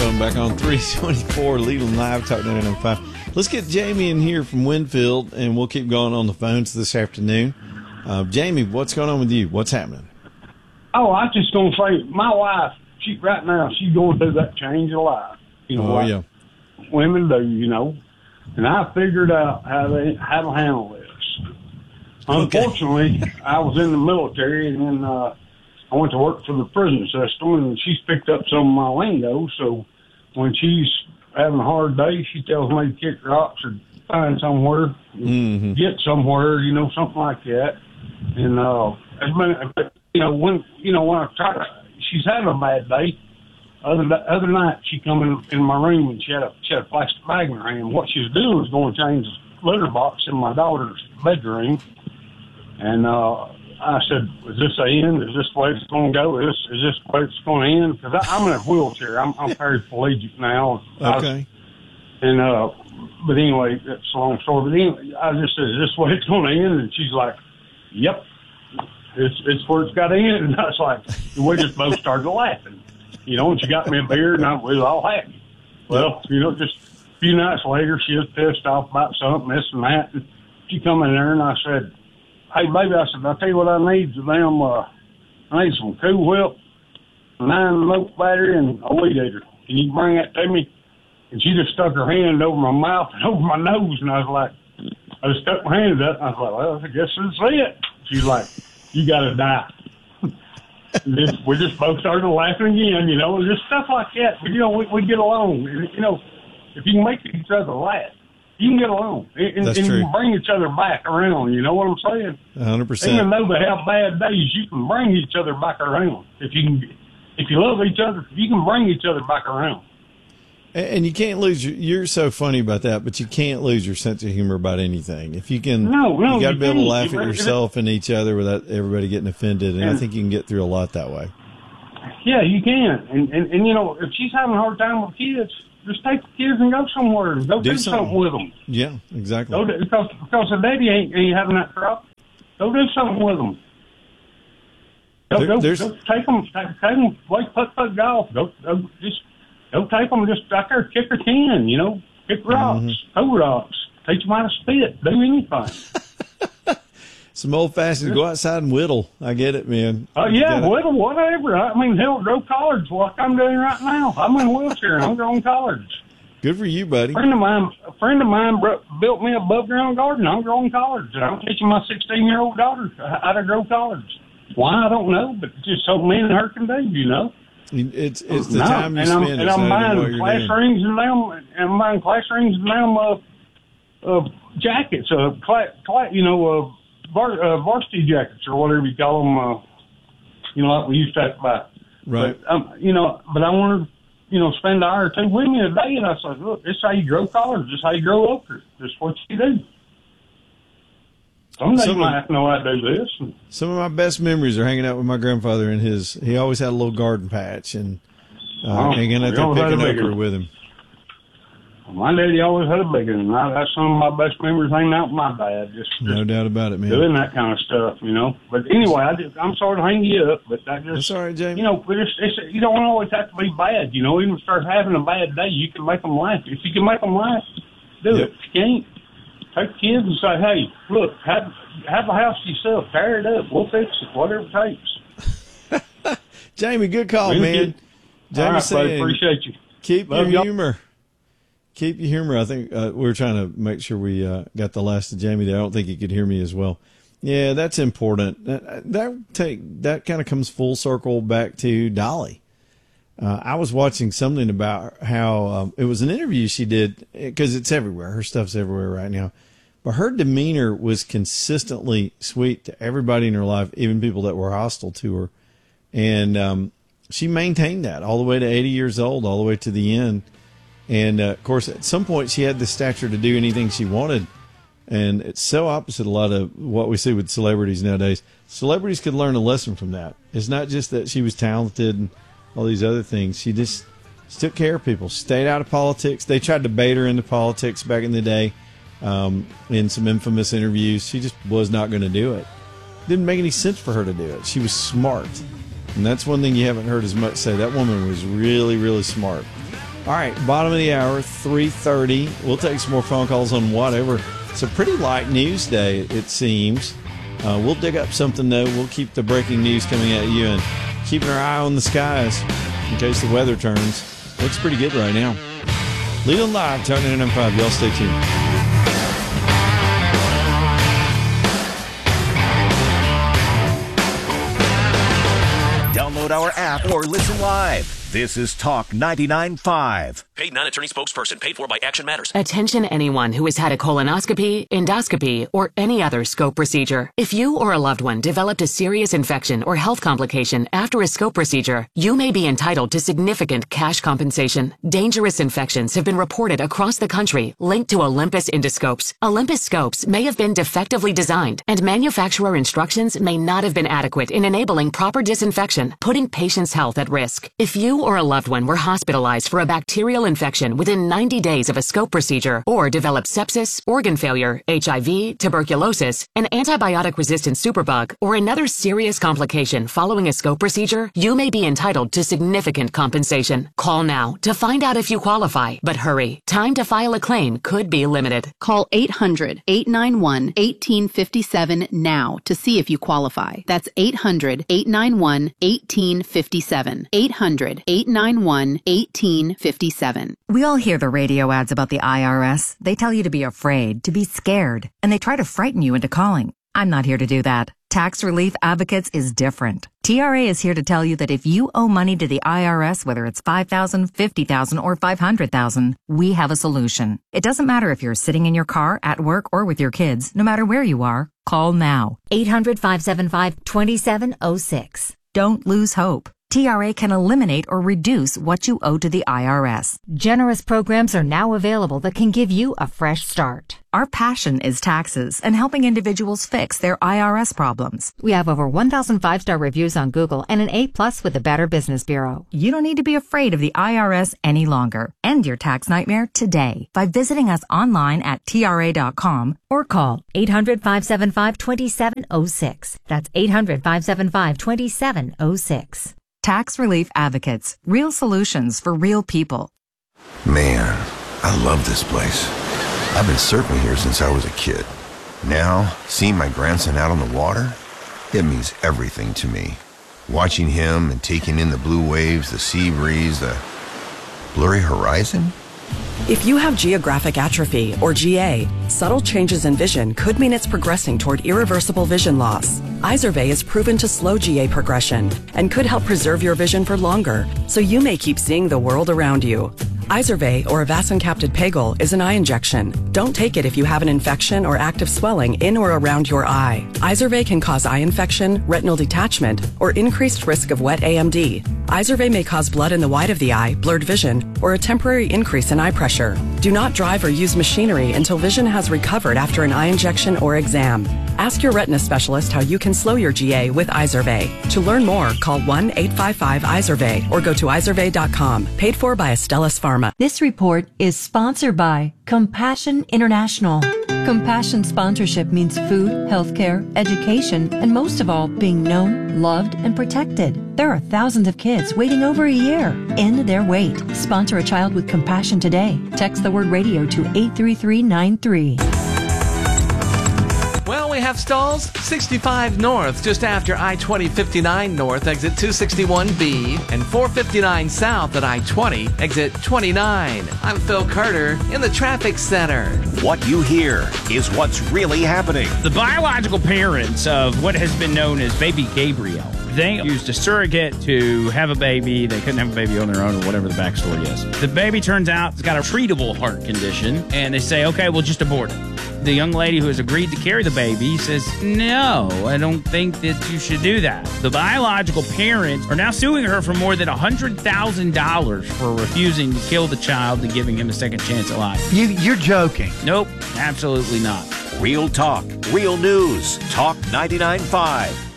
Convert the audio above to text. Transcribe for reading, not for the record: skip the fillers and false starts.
Zone back on 324 Leland Live Talk 99.5. Let's get Jamie in here from Winfield, and we'll keep going on the phones this afternoon. Jamie, what's going on with you? What's happening? Oh, I was just going to say, my wife, right now, she's going through that change of life. Yeah. Women do, And I figured out how to handle this. Okay. Unfortunately, I was in the military, and then I went to work for the prison system, and she's picked up some of my lingo. So when she's having a hard day, she tells me to kick rocks or find somewhere, get somewhere, something like that. And it's been, when I try to, she's having a bad day. Other night, she come in my room and she had a plastic bag in her hand. What she was doing was going to change the litter box in my daughter's bedroom. And I said, "Is this the end? Is this the way it's going to go? Is this the way it's going to end?" Because I'm in a wheelchair. I'm paraplegic now. Okay. But anyway, that's a long story. But anyway, I just said, "Is this the way it's going to end?" And she's like, "Yep, it's where it's got to end." And I was like, we just both started laughing. And she got me a beer, and we was all happy. Well, just a few nights later, she was pissed off about something, this and that. And she come in there, and I said, "Hey, baby," I said, "I'll tell you what I need. I need some Cool Whip, a 9-volt battery, and a weed eater. Can you bring that to me?" And she just stuck her hand over my mouth and over my nose, and I was like, I just stuck my hand up, and I was like, "Well, I guess that's it." She's like, "You got to die." We just both started laughing again, just stuff like that. But, we get along. And, if you can make each other laugh, you can get along. And That's you true. can bring each other back around. You know what I'm saying? 100%. Even though they have bad days, you can bring each other back around. If you love each other, you can bring each other back around. And you can't lose you're so funny about that, but you can't lose your sense of humor about anything. If you can, you got to be able to laugh at yourself and each other without everybody getting offended. And I think you can get through a lot that way. Yeah, you can. And if she's having a hard time with kids, just take the kids and go somewhere and go do something with them. Yeah, exactly. Because the daddy ain't having that problem. Go do something with them. Go take them, play putt golf. Go take them just out there, kick a can, kick rocks, throw rocks, teach them how to spit, do anything. Some old-fashioned, go outside and whittle. I get it, man. Whittle, whatever. I mean, hell, grow collards like I'm doing right now. I'm in a wheelchair and I'm growing collards. Good for you, buddy. A friend of mine built me a above-ground garden. I'm growing collards, and I'm teaching my 16-year-old daughter how to grow collards. Why, I don't know, but just so me and her can do, It's the time you spend. And I'm buying class rings and them, jackets, varsity jackets or whatever you call them. Like we used to have to buy. Right. But but I wanted to, spend an hour or two with me a day, and I said, "Look, this is how you grow collards. This is how you grow okra. This is what you do." Someday you might have to know how to do this. Some of my best memories are hanging out with my grandfather and he always had a little garden patch and hanging out there picking okra with him. My daddy always had a big one. That's some of my best memories hanging out with my dad. Just no doubt about it, man. Doing that kind of stuff, But anyway, I'm sorry to hang you up, but That's all right, Jamie. You don't always have to be bad, Even if you start having a bad day, you can make them laugh. If you can make them laugh, do it. If you can't, take the kids and say, "Hey, look, have a house yourself. Tear it up. We'll fix it. Whatever it takes." Jamie, good call, man. Jamie, right, buddy, appreciate you. Keep your humor. Keep your humor. I think we were trying to make sure we got the last of Jamie there. I don't think he could hear me as well. Yeah, that's important. That kind of comes full circle back to Dolly. I was watching something about how it was an interview she did, because it's everywhere. Her stuff's everywhere right now. But her demeanor was consistently sweet to everybody in her life, even people that were hostile to her. And she maintained that all the way to 80 years old, all the way to the end. And, of course, at some point she had the stature to do anything she wanted. And it's so opposite a lot of what we see with celebrities nowadays. Celebrities could learn a lesson from that. It's not just that she was talented and all these other things. She just took care of people, stayed out of politics. They tried to bait her into politics back in the day in some infamous interviews. She just was not going to do it. Didn't make any sense for her to do it. She was smart. And that's one thing you haven't heard as much say. That woman was really, really smart. All right, bottom of the hour, 3:30. We'll take some more phone calls on whatever. It's a pretty light news day, it seems. We'll dig up something, though. We'll keep the breaking news coming at you and keeping our eye on the skies in case the weather turns. Looks pretty good right now. Leland Live, Talk 99.5. Y'all stay tuned. Download our app or listen live. This is Talk 99.5. Paid non-attorney spokesperson paid for by Action Matters. Attention anyone who has had a colonoscopy, endoscopy, or any other scope procedure. If you or a loved one developed a serious infection or health complication after a scope procedure, you may be entitled to significant cash compensation. Dangerous infections have been reported across the country linked to Olympus endoscopes. Olympus scopes may have been defectively designed, and manufacturer instructions may not have been adequate in enabling proper disinfection, putting patients' health at risk. If you or a loved one were hospitalized for a bacterial infection within 90 days of a scope procedure or developed sepsis, organ failure, HIV, tuberculosis, an antibiotic-resistant superbug, or another serious complication following a scope procedure, you may be entitled to significant compensation. Call now to find out if you qualify, but hurry. Time to file a claim could be limited. Call 800-891-1857 now to see if you qualify. That's 800-891-1857. 800-891-1857. We all hear the radio ads about the IRS. They tell you to be afraid, to be scared, and they try to frighten you into calling. I'm not here to do that. Tax Relief Advocates is different. TRA is here to tell you that if you owe money to the IRS, whether it's $5,000, $50,000, or $500,000, we have a solution. It doesn't matter if you're sitting in your car, at work, or with your kids. No matter where you are, call now. 800-575-2706. Don't lose hope. TRA can eliminate or reduce what you owe to the IRS. Generous programs are now available that can give you a fresh start. Our passion is taxes and helping individuals fix their IRS problems. We have over 1,000 5-star reviews on Google and an A+ with the Better Business Bureau. You don't need to be afraid of the IRS any longer. End your tax nightmare today by visiting us online at TRA.com or call 800-575-2706. That's 800-575-2706. Tax Relief Advocates. Real solutions for real people. Man, I love this place. I've been surfing here since I was a kid. Now, seeing my grandson out on the water, it means everything to me. Watching him and taking in the blue waves, the sea breeze, the blurry horizon. If you have geographic atrophy, or GA, subtle changes in vision could mean it's progressing toward irreversible vision loss. Izervay is proven to slow GA progression and could help preserve your vision for longer, so you may keep seeing the world around you. Izervay, or avacincaptad pegol, is an eye injection. Don't take it if you have an infection or active swelling in or around your eye. Izervay can cause eye infection, retinal detachment, or increased risk of wet AMD. Izervay may cause blood in the white of the eye, blurred vision, or a temporary increase in eye pressure. Do not drive or use machinery until vision has recovered after an eye injection or exam. Ask your retina specialist how you can slow your GA with Izervay. To learn more, call 1-855-IZERVAY or go to izervay.com. Paid for by Astellas Pharma. This report is sponsored by Compassion International. Compassion sponsorship means food, healthcare, education, and most of all, being known, loved, and protected. There are thousands of kids waiting over a year. End their wait. Sponsor a child with compassion today. Text the word radio to 83393. Well, we have stalls 65 North, just after I-20 59 North, exit 261B, and 459 South at I-20, exit 29. I'm Phil Carter in the traffic center. What you hear is what's really happening. The biological parents of what has been known as baby Gabriel, they used a surrogate to have a baby. They couldn't have a baby on their own or whatever the backstory is. The baby turns out it's got a treatable heart condition, and they say, okay, we'll just abort it. The young lady who has agreed to carry the baby says, no, I don't think that you should do that. The biological parents are now suing her for more than $100,000 for refusing to kill the child and giving him a second chance at life. You're joking. Nope, absolutely not. Real talk, real news. Talk 99.5.